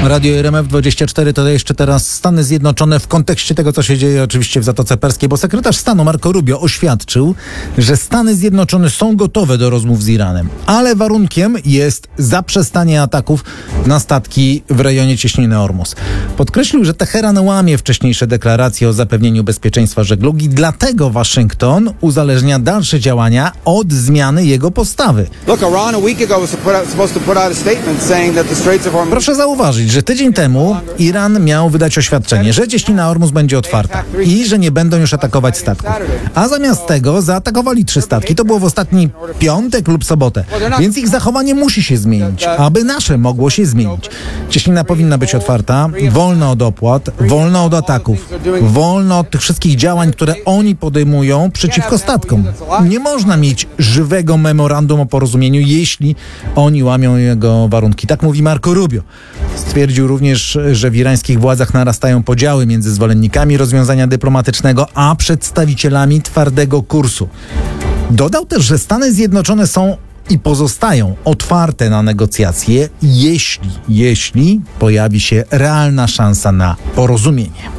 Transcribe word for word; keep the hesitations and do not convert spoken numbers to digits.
Radio R M F dwadzieścia cztery to jeszcze teraz Stany Zjednoczone w kontekście tego, co się dzieje oczywiście w Zatoce Perskiej, bo sekretarz stanu Marco Rubio oświadczył, że Stany Zjednoczone są gotowe do rozmów z Iranem, ale warunkiem jest zaprzestanie ataków na statki w rejonie cieśniny Ormus. Podkreślił, że Teheran łamie wcześniejsze deklaracje o zapewnieniu bezpieczeństwa żeglugi, dlatego Waszyngton uzależnia dalsze działania od zmiany jego postawy. Look, Iran a week ago was supposed to put out a statement saying that the Straits of Hormuz. Proszę zauważyć, że tydzień temu Iran miał wydać oświadczenie, że cieśnina Ormus będzie otwarta i że nie będą już atakować statków. A zamiast tego zaatakowali trzy statki. To było w ostatni piątek lub sobotę. Więc ich zachowanie musi się zmienić, aby nasze mogło się zmienić. Cieśnina powinna być otwarta, wolna od opłat, wolna od ataków, wolna od tych wszystkich działań, które oni podejmują przeciwko statkom. Nie można mieć żywego memorandum o porozumieniu, jeśli oni łamią jego warunki. Tak mówi Marco Rubio. Stwierdził również, że w irańskich władzach narastają podziały między zwolennikami rozwiązania dyplomatycznego, a przedstawicielami twardego kursu. Dodał też, że Stany Zjednoczone są i pozostają otwarte na negocjacje, jeśli, jeśli pojawi się realna szansa na porozumienie.